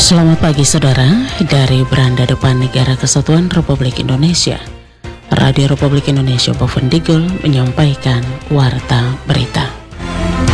Selamat pagi saudara, dari beranda depan Negara Kesatuan Republik Indonesia, Radio Republik Indonesia Bovendigul menyampaikan Warta Berita.